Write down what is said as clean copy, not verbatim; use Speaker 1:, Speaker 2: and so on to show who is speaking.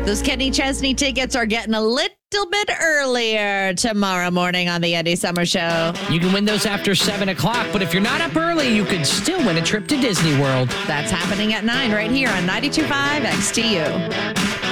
Speaker 1: Those Kenny Chesney tickets are getting a little bit earlier tomorrow morning on the Andy Summer Show.
Speaker 2: You can win those after 7 o'clock, but if you're not up early, you could still win a trip to Disney World.
Speaker 1: That's happening at 9 right here on 92.5 XTU.